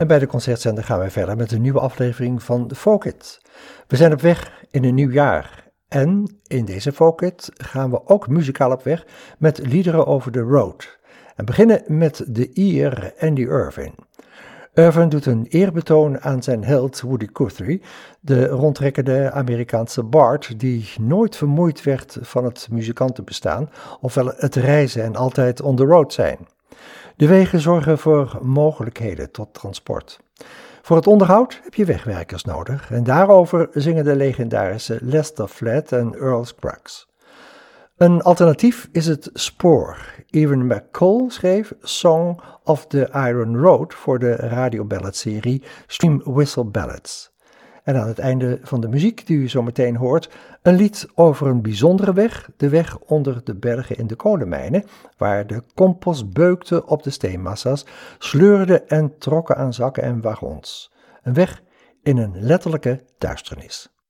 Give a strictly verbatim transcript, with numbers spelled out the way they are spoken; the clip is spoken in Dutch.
En bij de Concertzender gaan wij verder met een nieuwe aflevering van Folk It. We zijn op weg in een nieuw jaar. En in deze Folk It gaan we ook muzikaal op weg met liederen over de road. En beginnen met de Ier Andy Irvine. Irvine doet een eerbetoon aan zijn held Woody Guthrie, de rondtrekkende Amerikaanse bard die nooit vermoeid werd van het muzikantenbestaan, ofwel het reizen en altijd on the road zijn. De wegen zorgen voor mogelijkheden tot transport. Voor het onderhoud heb je wegwerkers nodig en daarover zingen de legendarische Lester Flatt en Earl Scruggs. Een alternatief is het spoor. Ewan McCall schreef Song of the Iron Road voor de radioballadserie Steam Whistle Ballads. En aan het einde van de muziek die u zo meteen hoort, een lied over een bijzondere weg, de weg onder de bergen in de kolenmijnen, waar de compost beukte op de steenmassa's, sleurde en trokken aan zakken en wagons. Een weg in een letterlijke duisternis.